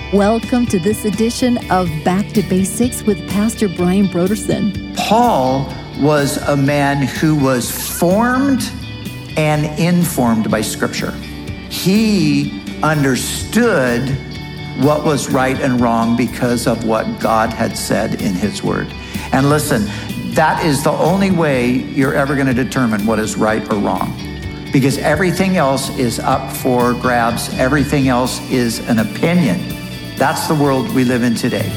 Welcome to this edition of Back to Basics with Pastor Brian Brodersen. Paul was a man who was formed and informed by Scripture. He understood what was right and wrong because of what God had said in His Word. And listen, that is the only way you're ever going to determine what is right or wrong, because everything else is up for grabs. Everything else is an opinion. That's the world we live in today.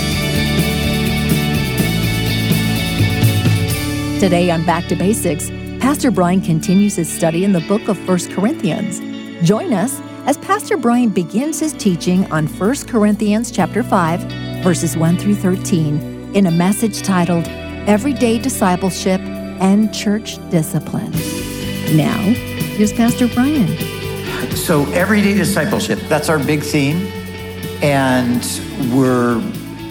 Today on Back to Basics, Pastor Brian continues his study in the book of 1 Corinthians. Join us as Pastor Brian begins his teaching on 1 Corinthians chapter 5, verses 1 through 13, in a message titled, Everyday Discipleship and Church Discipline. Now, here's Pastor Brian. So, everyday discipleship, that's our big theme. And we're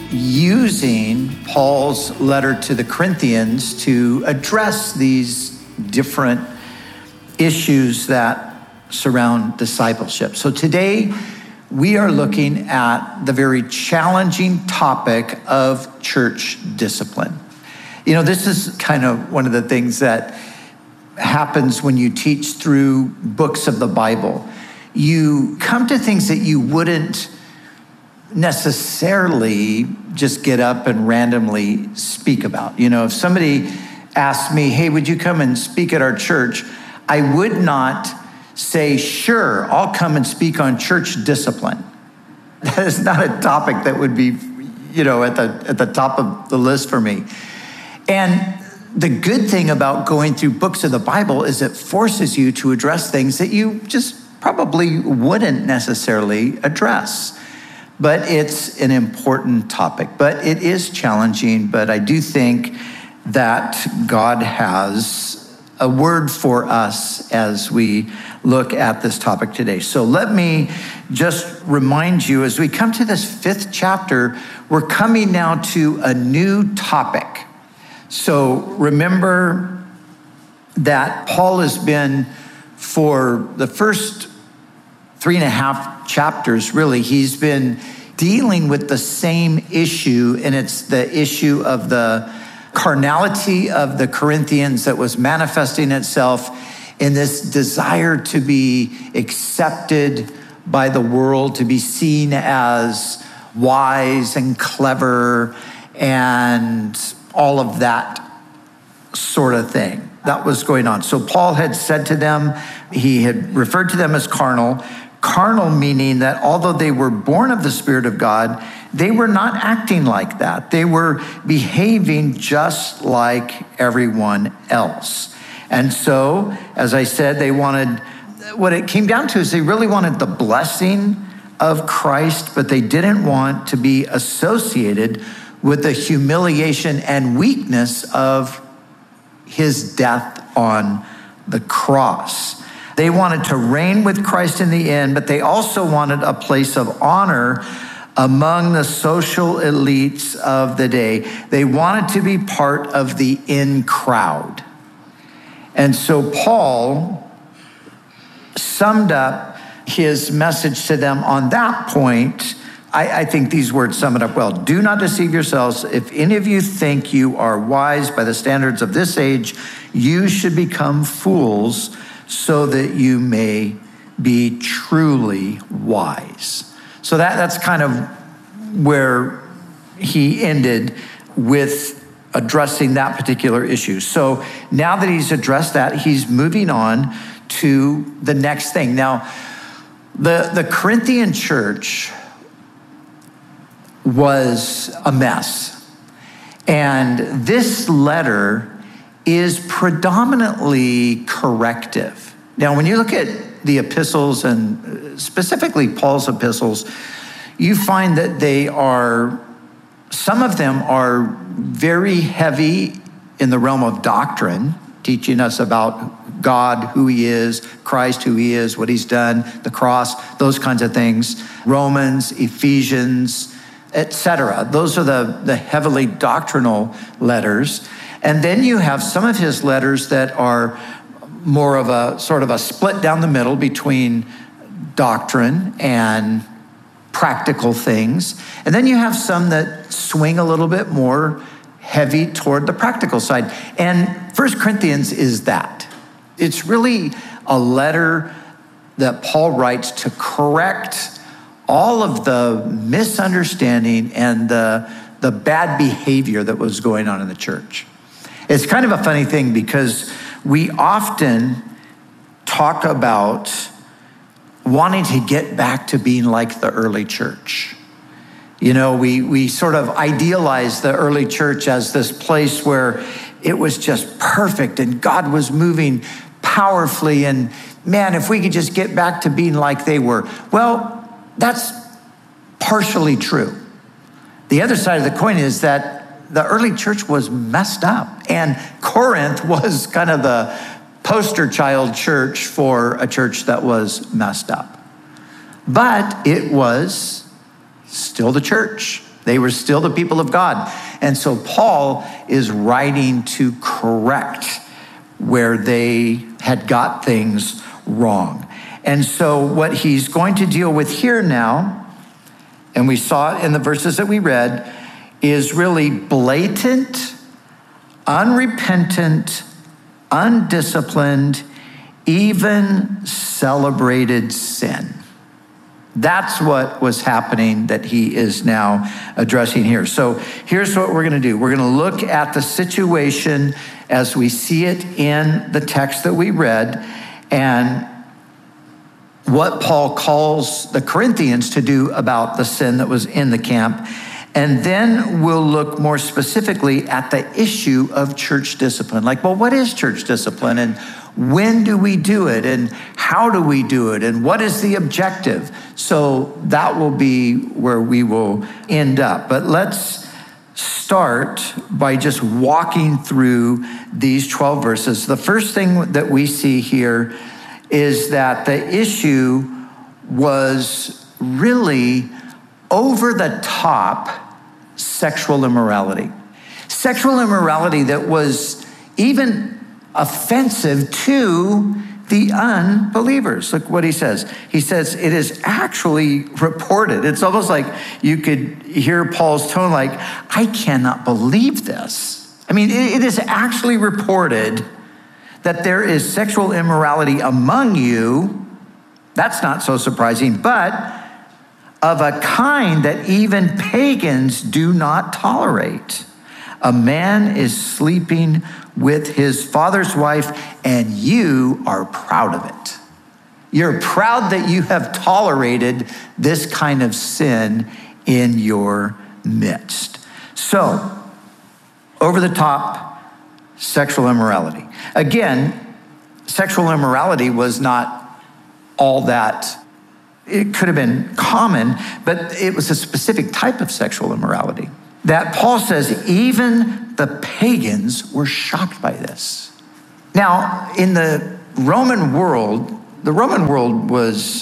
using Paul's letter to the Corinthians to address these different issues that surround discipleship. So today we are looking at the very challenging topic of church discipline. You know, this is kind of one of the things that happens when you teach through books of the Bible. You come to things that you wouldn't necessarily just get up and randomly speak about. You know, if somebody asked me, hey, would you come and speak at our church? I would not say, sure, I'll come and speak on church discipline. That is not a topic that would be, you know, at the top of the list for me. And the good thing about going through books of the Bible is it forces you to address things that you just probably wouldn't necessarily address. But it's an important topic. But it is challenging, but I do think that God has a word for us as we look at this topic today. So let me just remind you, as we come to this 5th chapter, we're coming now to a new topic. So remember that Paul has been, for the first 3.5 chapters, really, he's been dealing with the same issue, and it's the issue of the carnality of the Corinthians that was manifesting itself in this desire to be accepted by the world, to be seen as wise and clever and all of that sort of thing. That was going on. So Paul had said to them, he had referred to them as carnal. Carnal meaning that although they were born of the Spirit of God, they were not acting like that. They were behaving just like everyone else. And so, as I said, they wanted, what it came down to is they really wanted the blessing of Christ, but they didn't want to be associated with the humiliation and weakness of His death on the cross. They wanted to reign with Christ in the end, but they also wanted a place of honor among the social elites of the day. They wanted to be part of the in crowd. And so Paul summed up his message to them on that point. I think these words sum it up well. Do not deceive yourselves. If any of you think you are wise by the standards of this age, you should become fools so that you may be truly wise. So that's kind of where he ended with addressing that particular issue. So now that he's addressed that, he's moving on to the next thing. Now, the Corinthian church was a mess. And this letter is predominantly corrective. Now, when you look at the epistles, and specifically Paul's epistles, you find that some of them are very heavy in the realm of doctrine, teaching us about God, who He is, Christ, who He is, what He's done, the cross, those kinds of things. Romans, Ephesians, etc. Those are the heavily doctrinal letters. And then you have some of his letters that are more of a sort of a split down the middle between doctrine and practical things. And then you have some that swing a little bit more heavy toward the practical side. And 1 Corinthians is that. It's really a letter that Paul writes to correct all of the misunderstanding and the bad behavior that was going on in the church. It's kind of a funny thing because we often talk about wanting to get back to being like the early church. You know, we sort of idealize the early church as this place where it was just perfect and God was moving powerfully. And man, if we could just get back to being like they were. Well, that's partially true. The other side of the coin is that the early church was messed up. And Corinth was kind of the poster child church for a church that was messed up. But it was still the church. They were still the people of God. And so Paul is writing to correct where they had got things wrong. And so what he's going to deal with here now, and we saw it in the verses that we read, is really blatant, unrepentant, undisciplined, even celebrated sin. That's what was happening that he is now addressing here. So here's what we're going to do. We're going to look at the situation as we see it in the text that we read and what Paul calls the Corinthians to do about the sin that was in the camp. And then we'll look more specifically at the issue of church discipline. Like, well, what is church discipline? And when do we do it? And how do we do it? And what is the objective? So that will be where we will end up. But let's start by just walking through these 12 verses. The first thing that we see here is that the issue was really over the top sexual immorality. Sexual immorality that was even offensive to the unbelievers. Look what he says. He says, it is actually reported. It's almost like you could hear Paul's tone like, I cannot believe this. I mean, it is actually reported that there is sexual immorality among you. That's not so surprising, but of a kind that even pagans do not tolerate. A man is sleeping with his father's wife, and you are proud of it. You're proud that you have tolerated this kind of sin in your midst. So, over the top sexual immorality. Again, sexual immorality was not all that. It could have been common, but it was a specific type of sexual immorality that Paul says even the pagans were shocked by this. Now, in the Roman world was,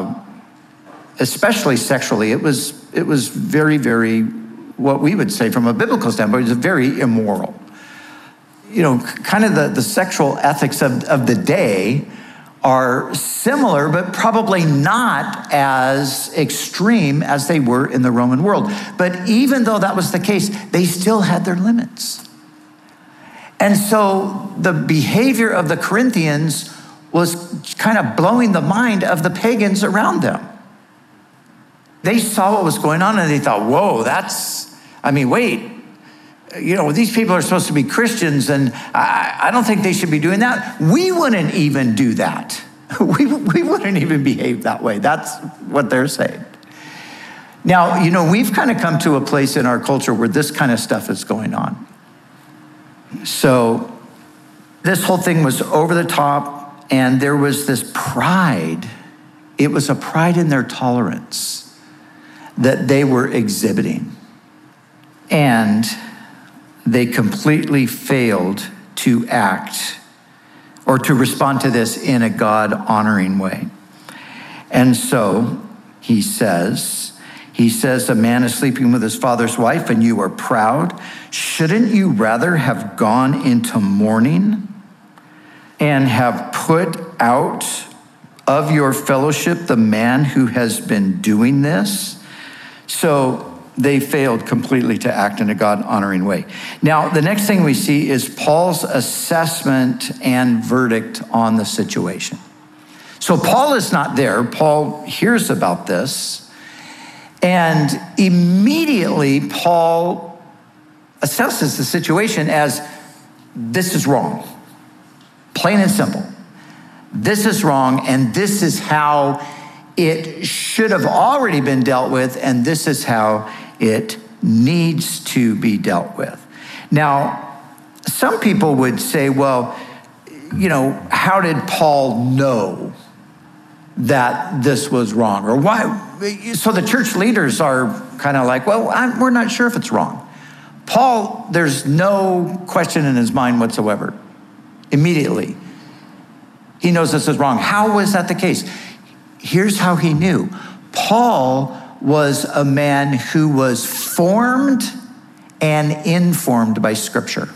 especially sexually, it was very, very, what we would say from a biblical standpoint, it was very immoral. You know, kind of the sexual ethics of the day are similar, but probably not as extreme as they were in the Roman world. But even though that was the case, they still had their limits. And so the behavior of the Corinthians was kind of blowing the mind of the pagans around them. They saw what was going on and they thought, whoa, wait, you know, these people are supposed to be Christians and I don't think they should be doing that. We wouldn't even do that. We wouldn't even behave that way. That's what they're saying. Now, you know, we've kind of come to a place in our culture where this kind of stuff is going on. So this whole thing was over the top and there was this pride. It was a pride in their tolerance that they were exhibiting. And they completely failed to act or to respond to this in a God-honoring way. And so he says, a man is sleeping with his father's wife and you are proud. Shouldn't you rather have gone into mourning and have put out of your fellowship the man who has been doing this? So they failed completely to act in a God-honoring way. Now, the next thing we see is Paul's assessment and verdict on the situation. So Paul is not there. Paul hears about this, and immediately Paul assesses the situation as, this is wrong. Plain and simple. This is wrong, and this is how it should have already been dealt with, and this is how it needs to be dealt with. Now, some people would say, well, how did Paul know that this was wrong? Or why? So the church leaders are kind of like, well, we're not sure if it's wrong. Paul, there's no question in his mind whatsoever. Immediately, he knows this is wrong. How was that the case? Here's how he knew. Paul was a man who was formed and informed by Scripture.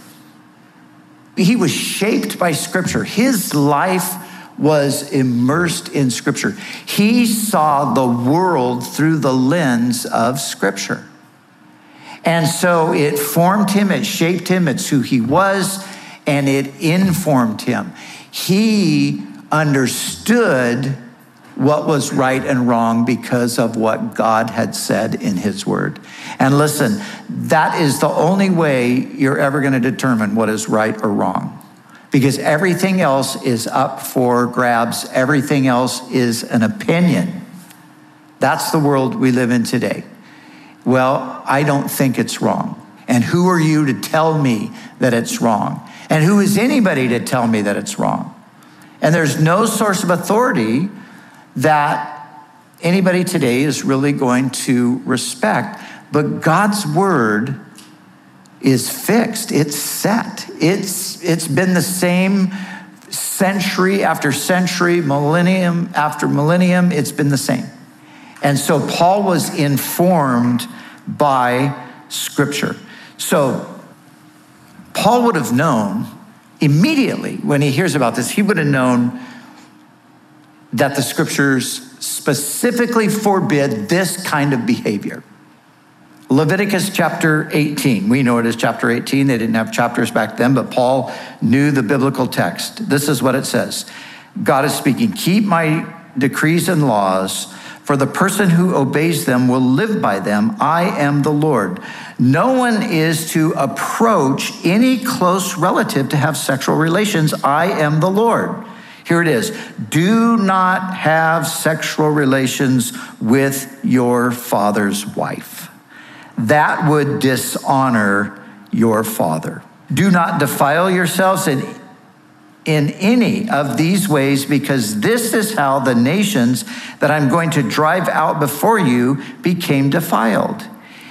He was shaped by Scripture. His life was immersed in Scripture. He saw the world through the lens of Scripture. And so it formed him, it shaped him, it's who he was, and it informed him. He understood what was right and wrong because of what God had said in his word. And listen, that is the only way you're ever going to determine what is right or wrong, because everything else is up for grabs. Everything else is an opinion. That's the world we live in today. Well, I don't think it's wrong. And who are you to tell me that it's wrong? And who is anybody to tell me that it's wrong? And there's no source of authority that anybody today is really going to respect. But God's word is fixed. It's set. It's been the same century after century, millennium after millennium. It's been the same. And so Paul was informed by Scripture. So Paul would have known immediately when he hears about this, he would have known that the Scriptures specifically forbid this kind of behavior. Leviticus chapter 18. We know it as chapter 18. They didn't have chapters back then, but Paul knew the biblical text. This is what it says. God is speaking, keep my decrees and laws, for the person who obeys them will live by them. I am the Lord. No one is to approach any close relative to have sexual relations. I am the Lord. Here it is. Do not have sexual relations with your father's wife. That would dishonor your father. Do not defile yourselves in any of these ways, because this is how the nations that I'm going to drive out before you became defiled.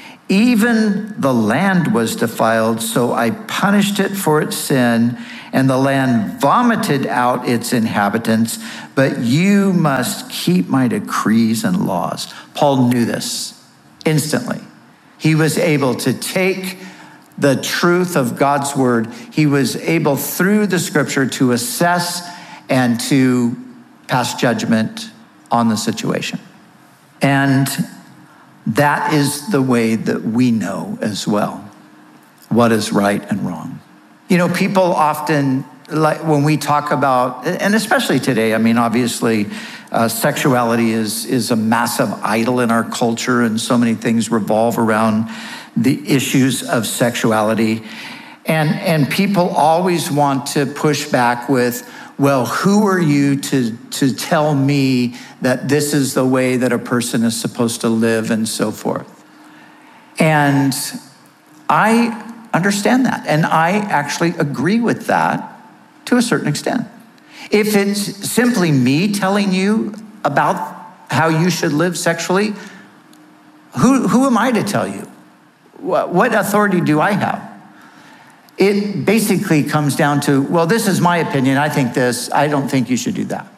Even the land was defiled, so I punished it for its sin, and the land vomited out its inhabitants, but you must keep my decrees and laws. Paul knew this instantly. He was able to take the truth of God's word. He was able, through the Scripture, to assess and to pass judgment on the situation. And that is the way that we know as well what is right and wrong. People often, like when we talk about, and especially today, obviously, sexuality is a massive idol in our culture, and so many things revolve around the issues of sexuality. And people always want to push back with, well, who are you to tell me that this is the way that a person is supposed to live, and so forth. And I understand that, and I actually agree with that to a certain extent. If it's simply me telling you about how you should live sexually, who am I to tell you? What authority do I have? It basically comes down to, well, this is my opinion. I think this. I don't think you should do that.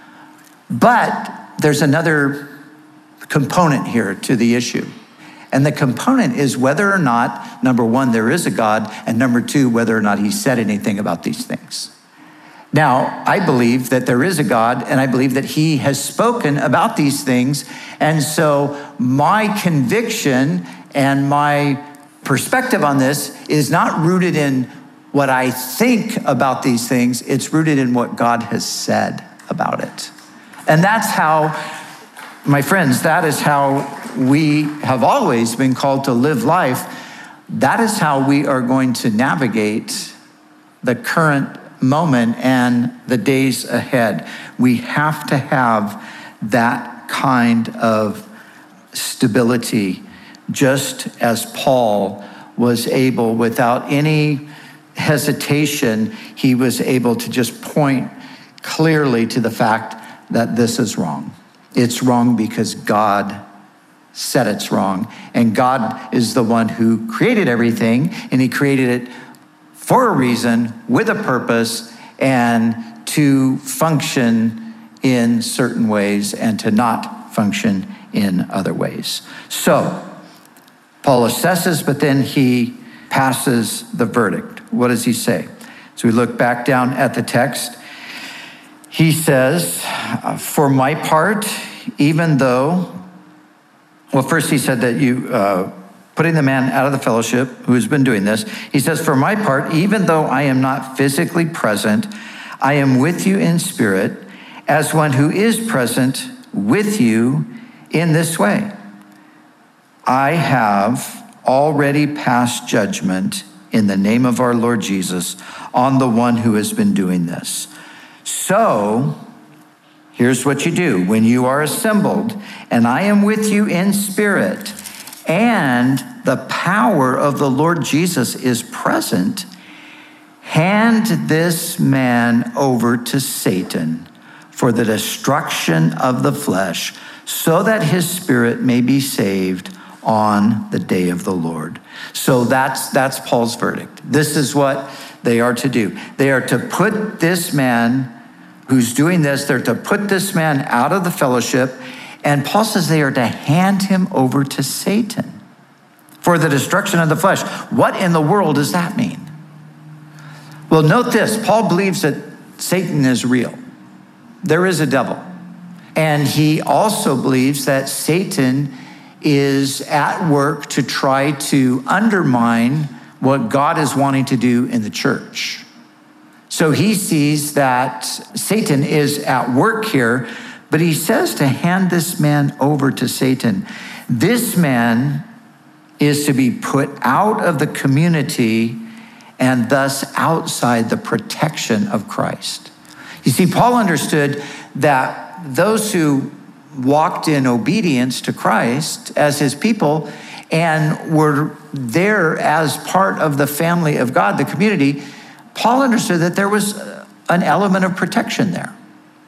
But there's another component here to the issue. And the component is whether or not, number one, there is a God, and number two, whether or not he said anything about these things. Now, I believe that there is a God, and I believe that he has spoken about these things. And so my conviction and my perspective on this is not rooted in what I think about these things. It's rooted in what God has said about it. And that's how, my friends, that is how we have always been called to live life. That is how we are going to navigate the current moment and the days ahead. We have to have that kind of stability, just as Paul was able, without any hesitation, he was able to just point clearly to the fact that this is wrong. It's wrong because God said it's wrong. And God is the one who created everything, and he created it for a reason, with a purpose, and to function in certain ways and to not function in other ways. So Paul assesses, but then he passes the verdict. What does he say? So we look back down at the text. He says, for my part, even though, well, first he said that you, putting the man out of the fellowship who's been doing this, he says, for my part, even though I am not physically present, I am with you in spirit, as one who is present with you in this way. I have already passed judgment in the name of our Lord Jesus on the one who has been doing this. So here's what you do. When you are assembled, and I am with you in spirit, and the power of the Lord Jesus is present, hand this man over to Satan for the destruction of the flesh, so that his spirit may be saved on the day of the Lord. So that's Paul's verdict. This is what they are to do. They are to put this man who's doing this, they're to put this man out of the fellowship. And Paul says they are to hand him over to Satan for the destruction of the flesh. What in the world does that mean? Well, note this. Paul believes that Satan is real. There is a devil. And he also believes that Satan is at work to try to undermine what God is wanting to do in the church. So he sees that Satan is at work here, but he says to hand this man over to Satan. This man is to be put out of the community and thus outside the protection of Christ. You see, Paul understood that those who walked in obedience to Christ as his people and were there as part of the family of God, the community, Paul understood that there was an element of protection there.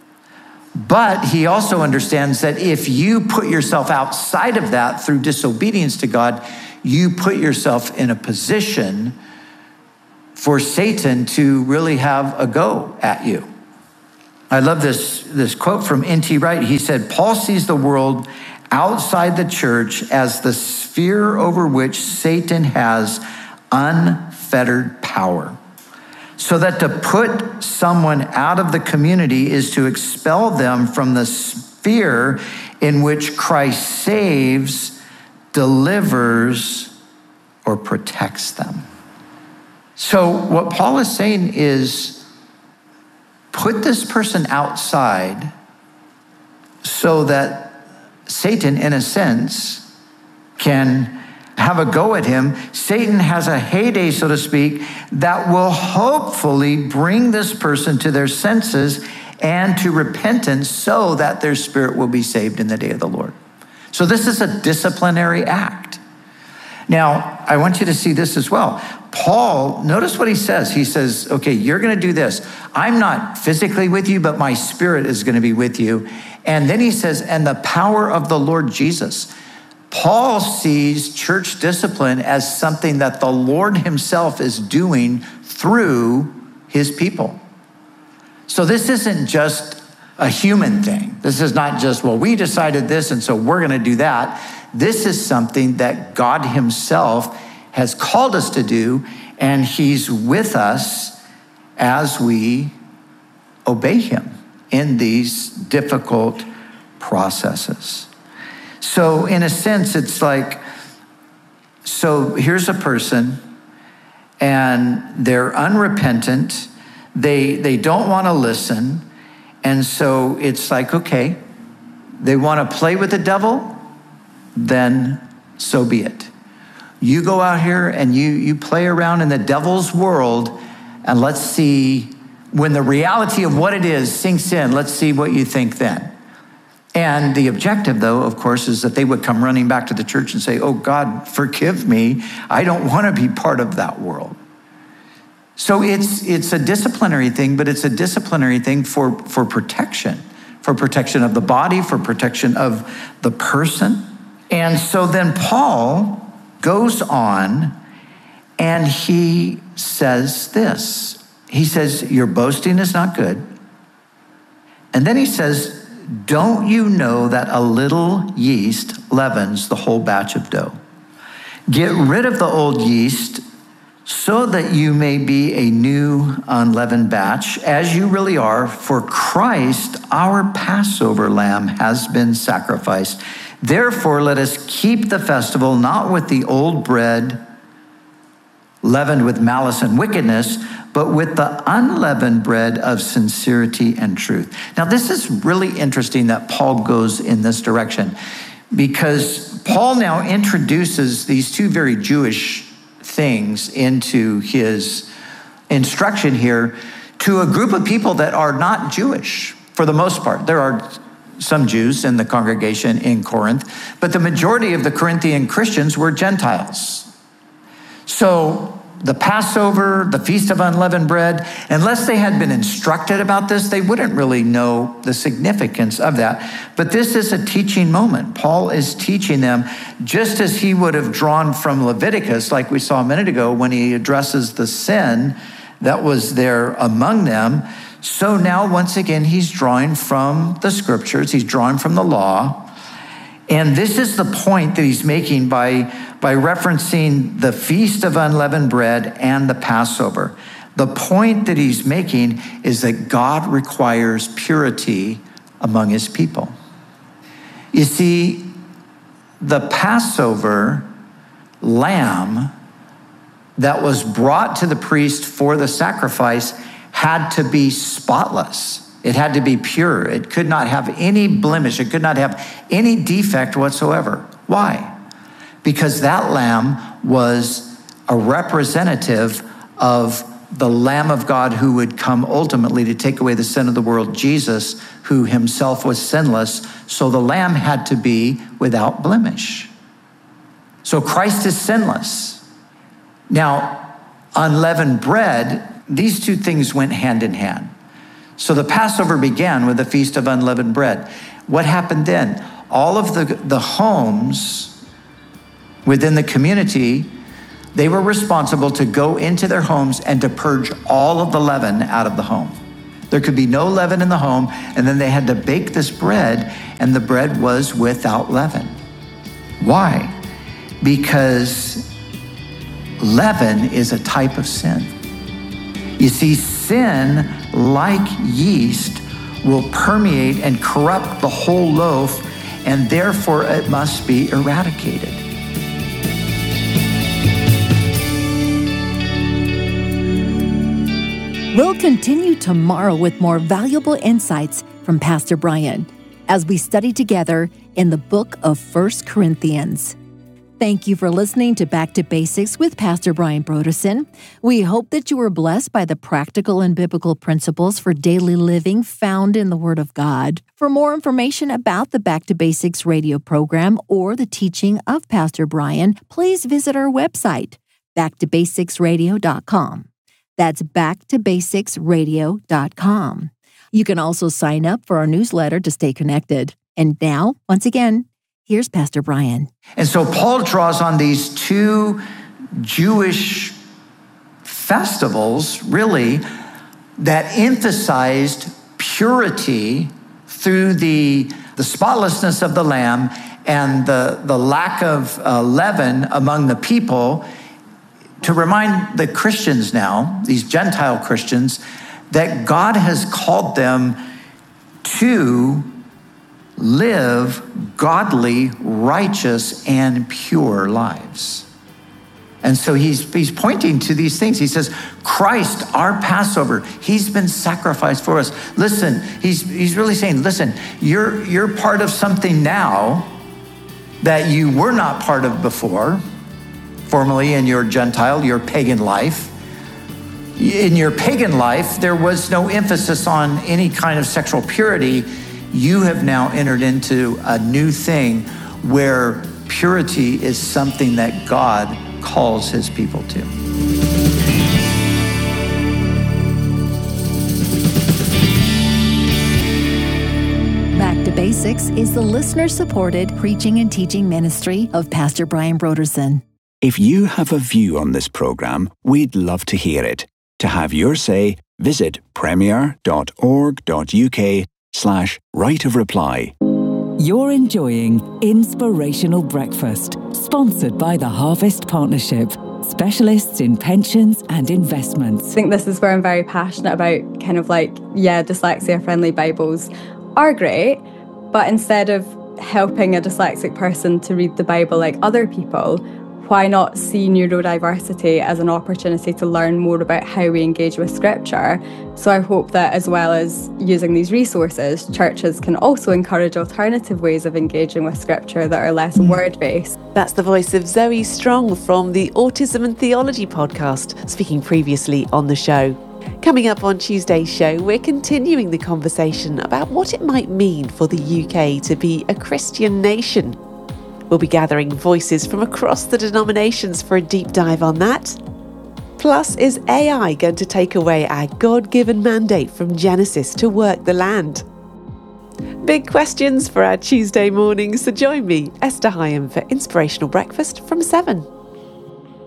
But he also understands that if you put yourself outside of that through disobedience to God, you put yourself in a position for Satan to really have a go at you. I love this quote from N.T. Wright. He said, Paul sees the world outside the church as the sphere over which Satan has unfettered power. So that to put someone out of the community is to expel them from the sphere in which Christ saves, delivers, or protects them. So what Paul is saying is, put this person outside so that Satan, in a sense, can have a go at him. Satan has a heyday, so to speak, that will hopefully bring this person to their senses and to repentance so that their spirit will be saved in the day of the Lord. So this is a disciplinary act. Now, I want you to see this as well. Paul, notice what he says. He says, okay, you're going to do this. I'm not physically with you, but my spirit is going to be with you. And then he says, and the power of the Lord Jesus. Paul sees church discipline as something that the Lord himself is doing through his people. So this isn't just a human thing. This is not just, well, we decided this, and so we're going to do that. This is something that God himself has called us to do, and he's with us as we obey him in these difficult processes. So in a sense, it's like, so here's a person and they're unrepentant. They don't want to listen. And so it's like, okay, they want to play with the devil, then so be it. You go out here and you play around in the devil's world, and let's see, when the reality of what it is sinks in, let's see what you think then. And the objective, though, of course, is that they would come running back to the church and say, oh, God, forgive me. I don't want to be part of that world. So it's a disciplinary thing, but it's a disciplinary thing for protection of the body, for protection of the person. And so then Paul goes on and he says this. He says, your boasting is not good. And then he says, don't you know that a little yeast leavens the whole batch of dough? Get rid of the old yeast so that you may be a new unleavened batch, as you really are, for Christ, our Passover lamb, has been sacrificed. Therefore, let us keep the festival not with the old bread leavened with malice and wickedness, but with the unleavened bread of sincerity and truth. Now, this is really interesting that Paul goes in this direction, because Paul now introduces these two very Jewish things into his instruction here to a group of people that are not Jewish for the most part. There are some Jews in the congregation in Corinth, but the majority of the Corinthian Christians were Gentiles. So the Passover, the Feast of Unleavened Bread, unless they had been instructed about this, they wouldn't really know the significance of that. But this is a teaching moment. Paul is teaching them, just as he would have drawn from Leviticus, like we saw a minute ago, when he addresses the sin that was there among them. So now, once again, he's drawing from the scriptures, he's drawing from the law. And this is the point that he's making by referencing the Feast of Unleavened Bread and the Passover. The point that he's making is that God requires purity among his people. You see, the Passover lamb that was brought to the priest for the sacrifice had to be spotless. It had to be pure. It could not have any blemish. It could not have any defect whatsoever. Why? Because that lamb was a representative of the Lamb of God who would come ultimately to take away the sin of the world, Jesus, who himself was sinless. So the lamb had to be without blemish. So Christ is sinless. Now, unleavened bread, these two things went hand in hand. So the Passover began with the Feast of Unleavened Bread. What happened then? All of the homes within the community, they were responsible to go into their homes and to purge all of the leaven out of the home. There could be no leaven in the home, and then they had to bake this bread, and the bread was without leaven. Why? Because leaven is a type of sin. You see, sin, like yeast, will permeate and corrupt the whole loaf, and therefore it must be eradicated. We'll continue tomorrow with more valuable insights from Pastor Brian as we study together in the book of 1 Corinthians. Thank you for listening to Back to Basics with Pastor Brian Brodersen. We hope that you were blessed by the practical and biblical principles for daily living found in the Word of God. For more information about the Back to Basics radio program or the teaching of Pastor Brian, please visit our website, backtobasicsradio.com. That's backtobasicsradio.com. You can also sign up for our newsletter to stay connected. And now, once again, here's Pastor Brian. And so Paul draws on these two Jewish festivals, really, that emphasized purity through the spotlessness of the lamb and the lack of leaven among the people, to remind the Christians now, these Gentile Christians, that God has called them to live godly, righteous, and pure lives. And so he's pointing to these things. He says, Christ, our Passover, he's been sacrificed for us. Listen, he's really saying, listen, you're part of something now that you were not part of before, formerly in your Gentile, your pagan life. In your pagan life, there was no emphasis on any kind of sexual purity. You have now entered into a new thing where purity is something that God calls his people to. Back to Basics is the listener-supported preaching and teaching ministry of Pastor Brian Brodersen. If you have a view on this program, we'd love to hear it. To have your say, visit premier.org.uk/right of reply. You're enjoying Inspirational Breakfast, sponsored by the Harvest Partnership, specialists in pensions and investments. I think this is where I'm very passionate about dyslexia-friendly Bibles are great, but instead of helping a dyslexic person to read the Bible like other people, why not see neurodiversity as an opportunity to learn more about how we engage with Scripture? So I hope that as well as using these resources, churches can also encourage alternative ways of engaging with Scripture that are less word-based. That's the voice of Zoe Strong from the Autism and Theology podcast, speaking previously on the show. Coming up on Tuesday's show, we're continuing the conversation about what it might mean for the UK to be a Christian nation. We'll be gathering voices from across the denominations for a deep dive on that. Plus, is AI going to take away our God-given mandate from Genesis to work the land? Big questions for our Tuesday morning, so join me, Esther Hyam, for Inspirational Breakfast from 7.